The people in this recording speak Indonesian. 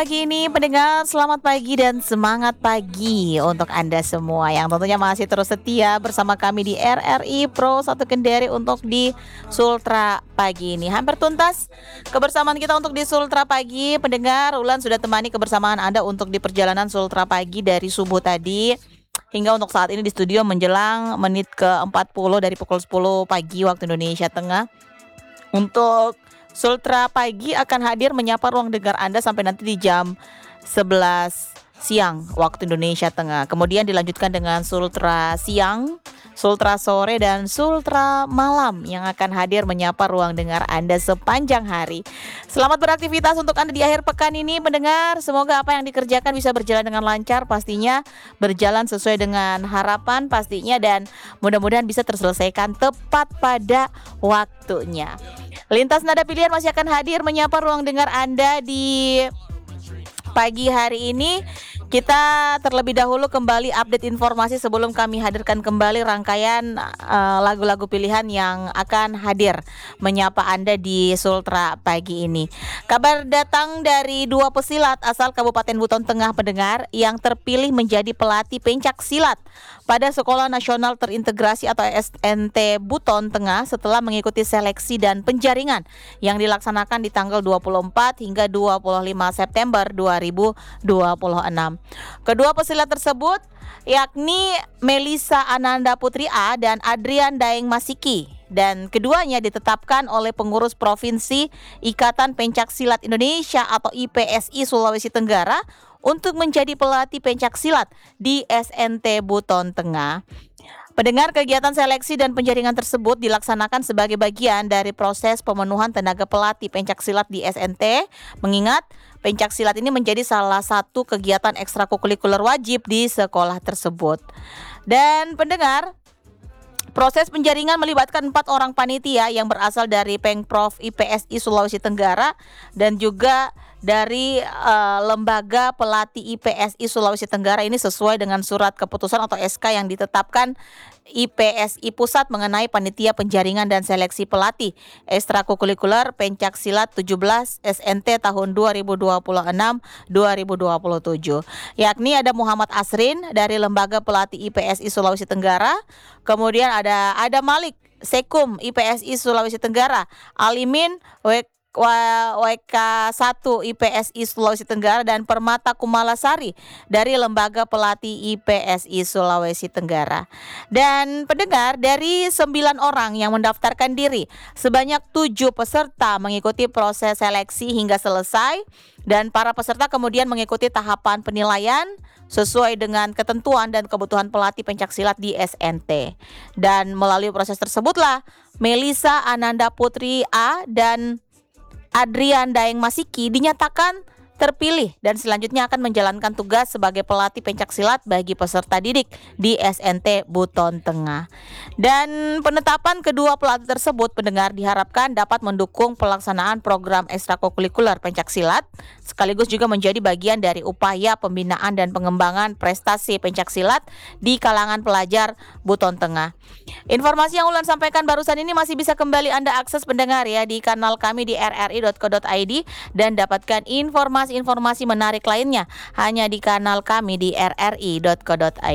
Pagi ini pendengar, selamat pagi dan semangat pagi untuk Anda semua yang tentunya masih terus setia bersama kami di RRI Pro 1 Kendari untuk di Sultra pagi ini. Hampir tuntas kebersamaan kita untuk di Sultra pagi. Pendengar, Ulan sudah temani kebersamaan Anda untuk di perjalanan Sultra pagi dari subuh tadi hingga untuk saat ini di studio menjelang menit ke-40 dari pukul 10 pagi waktu Indonesia Tengah. Untuk Sultra pagi akan hadir menyapa ruang dengar Anda sampai nanti di jam 11 siang waktu Indonesia Tengah. Kemudian dilanjutkan dengan Sultra siang, Sultra sore, dan Sultra malam yang akan hadir menyapa ruang dengar Anda sepanjang hari. Selamat beraktivitas untuk Anda di akhir pekan ini, pendengar. Semoga apa yang dikerjakan bisa berjalan dengan lancar, pastinya berjalan sesuai dengan harapan pastinya, dan mudah-mudahan bisa terselesaikan tepat pada waktunya. Lintas Nada Pilihan masih akan hadir menyapa ruang dengar Anda di pagi hari ini. Kita terlebih dahulu kembali update informasi sebelum kami hadirkan kembali rangkaian lagu-lagu pilihan yang akan hadir menyapa Anda di Sultra pagi ini. Kabar datang dari dua pesilat asal Kabupaten Buton Tengah, pendengar, yang terpilih menjadi pelatih pencak silat pada Sekolah Nasional Terintegrasi atau SNT Buton Tengah setelah mengikuti seleksi dan penjaringan yang dilaksanakan di tanggal 24 hingga 25 September 2026. Kedua pesilat tersebut yakni Melisa Ananda Putri A dan Adrian Daeng Masiki, dan keduanya ditetapkan oleh pengurus Provinsi Ikatan Pencak Silat Indonesia atau IPSI Sulawesi Tenggara untuk menjadi pelatih pencak silat di SNT Buton Tengah. Pendengar, kegiatan seleksi dan penjaringan tersebut dilaksanakan sebagai bagian dari proses pemenuhan tenaga pelatih pencak silat di SNT, mengingat pencak silat ini menjadi salah satu kegiatan ekstrakurikuler wajib di sekolah tersebut. Dan pendengar, proses penjaringan melibatkan 4 orang panitia yang berasal dari Pengprov IPSI Sulawesi Tenggara dan juga dari Lembaga Pelatih IPSI Sulawesi Tenggara. Ini sesuai dengan surat keputusan atau SK yang ditetapkan IPSI Pusat mengenai panitia penjaringan dan seleksi pelatih ekstrakurikuler pencak silat 17 SNT tahun 2026-2027, yakni ada Muhammad Asrin dari Lembaga Pelatih IPSI Sulawesi Tenggara, kemudian ada Malik Sekum IPSI Sulawesi Tenggara, Alimin WK1 IPSI Sulawesi Tenggara, dan Permata Kumalasari dari Lembaga Pelatih IPSI Sulawesi Tenggara. Dan pendengar, dari 9 orang yang mendaftarkan diri, sebanyak 7 peserta mengikuti proses seleksi hingga selesai, dan para peserta kemudian mengikuti tahapan penilaian sesuai dengan ketentuan dan kebutuhan pelatih pencak silat di SNT. Dan melalui proses tersebutlah Melisa Ananda Putri A dan Adrian Daeng Masiki dinyatakan terpilih dan selanjutnya akan menjalankan tugas sebagai pelatih pencak silat bagi peserta didik di SNT Buton Tengah. Dan penetapan kedua pelatih tersebut, pendengar, diharapkan dapat mendukung pelaksanaan program ekstrakurikuler pencak silat sekaligus juga menjadi bagian dari upaya pembinaan dan pengembangan prestasi pencak silat di kalangan pelajar Buton Tengah. Informasi yang Ulan sampaikan barusan ini masih bisa kembali Anda akses, pendengar, ya, di kanal kami di rri.co.id, dan dapatkan informasi menarik lainnya hanya di kanal kami di rri.co.id.